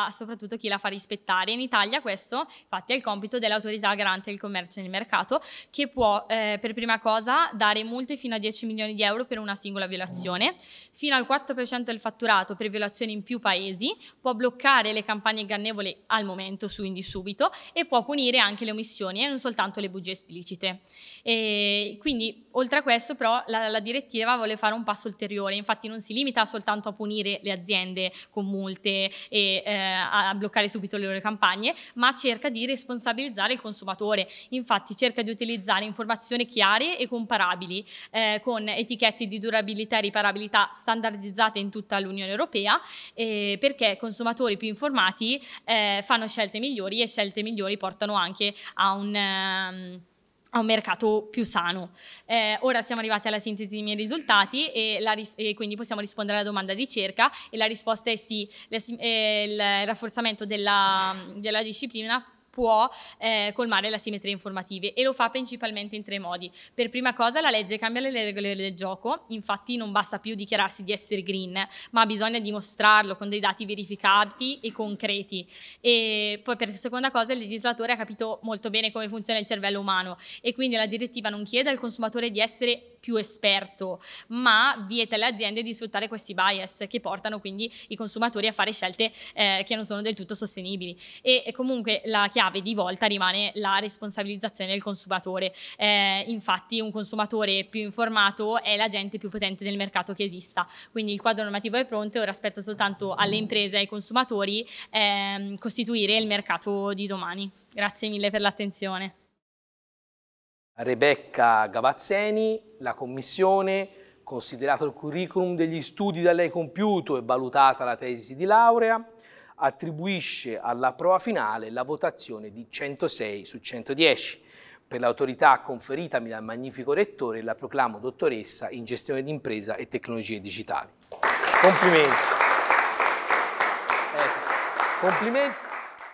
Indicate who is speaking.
Speaker 1: soprattutto chi la fa rispettare. In Italia questo infatti è il compito dell'autorità garante del commercio nel mercato, che può per prima cosa dare multe fino a 10 milioni di euro per una singola violazione, fino al 4% del fatturato per violazioni in più paesi, può bloccare le campagne ingannevoli al momento, quindi subito, e può punire anche le omissioni e non soltanto le bugie esplicite. E quindi oltre a questo però la direttiva vuole fare un passo ulteriore, infatti non si limita soltanto a punire le aziende con multe e a bloccare subito le loro campagne, ma cerca di responsabilizzare il consumatore. Infatti cerca di utilizzare informazioni chiare e comparabili con etichette di durabilità e riparabilità standardizzate in tutta l'Unione Europea, perché consumatori più informati fanno scelte migliori, e scelte migliori portano anche a un mercato più sano. Ora siamo arrivati alla sintesi dei miei risultati e quindi possiamo rispondere alla domanda di ricerca, e la risposta è sì. Il rafforzamento della disciplina può colmare le asimmetrie informative, e lo fa principalmente in 3 modi. Per prima cosa la legge cambia le regole del gioco, infatti non basta più dichiararsi di essere green, ma bisogna dimostrarlo con dei dati verificati e concreti. E poi per seconda cosa il legislatore ha capito molto bene come funziona il cervello umano, e quindi la direttiva non chiede al consumatore di essere più esperto, ma vieta alle aziende di sfruttare questi bias che portano quindi i consumatori a fare scelte che non sono del tutto sostenibili. E comunque la chiave di volta rimane la responsabilizzazione del consumatore. Infatti un consumatore più informato è l'agente più potente del mercato che esista. Quindi il quadro normativo è pronto, ora aspetto soltanto alle imprese e ai consumatori costituire il mercato di domani. Grazie mille per l'attenzione.
Speaker 2: Rebecca Gavazzeni, la Commissione, considerato il curriculum degli studi da lei compiuto e valutata la tesi di laurea, attribuisce alla prova finale la votazione di 106 su 110. Per l'autorità conferitami dal magnifico rettore la proclamo dottoressa in gestione d'impresa e tecnologie digitali. Complimenti. Complimenti.